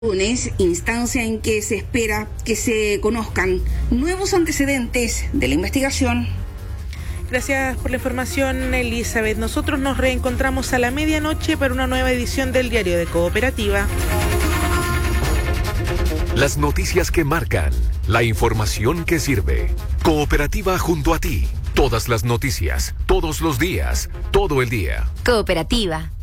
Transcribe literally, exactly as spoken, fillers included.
Lunes, instancia en que se espera que se conozcan nuevos antecedentes de la investigación. Gracias por la información, Elizabeth. Nosotros nos reencontramos a la medianoche para una nueva edición del Diario de Cooperativa. Las noticias que marcan, la información que sirve. Cooperativa junto a ti. Todas las noticias, todos los días, todo el día. Cooperativa.